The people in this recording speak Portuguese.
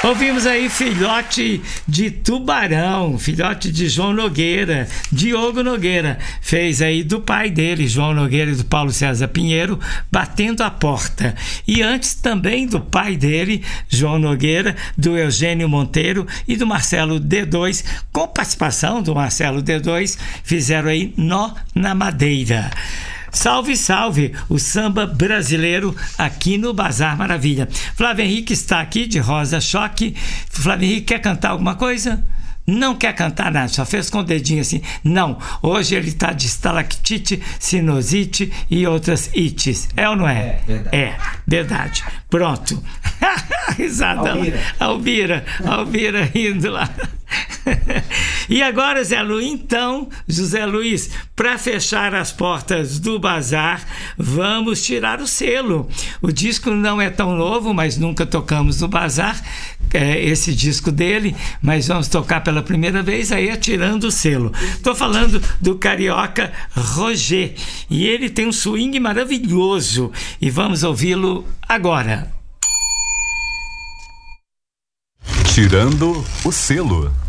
Ouvimos aí Filhote de Tubarão, filhote de João Nogueira, Diogo Nogueira, fez aí do pai dele, João Nogueira, e do Paulo César Pinheiro, Batendo a Porta. E antes também do pai dele, João Nogueira, do Eugênio Monteiro e do Marcelo D2, com participação do Marcelo D2, fizeram aí Nó na Madeira. Salve, salve, o samba brasileiro aqui no Bazar Maravilha. Flávio Henrique está aqui de Rosa Choque. Flávio Henrique quer cantar alguma coisa? Não quer cantar nada, só fez com o dedinho assim. Não, hoje ele está de estalactite, sinusite e outras ites. É ou não é? Verdade. É, verdade. Pronto. Risada. Alvira rindo lá. E agora, Zé Luiz, então, José Luiz, para fechar as portas do bazar, vamos tirar o selo. O disco não é tão novo, mas nunca tocamos no bazar, esse disco dele, mas vamos tocar pela primeira vez aí tirando o selo. Estou falando do carioca Roger, e ele tem um swing maravilhoso, e vamos ouvi-lo agora. Tirando o selo.